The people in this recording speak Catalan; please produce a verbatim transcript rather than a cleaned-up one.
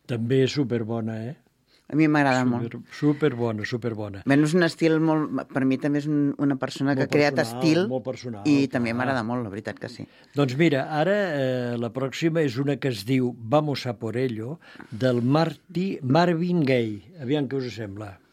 També és superbona, eh? A mi m'agrada Super, molt. Superbona, superbona. Bé, és un estil molt... Per mi també és un, una persona que Molt ha creat personal, estil molt personal, i clar. també m'agrada molt, la veritat que sí. Doncs mira, ara eh, la pròxima és una que es diu Vamos a por ello, del Marty, Marvin Gaye. Aviam què us sembla.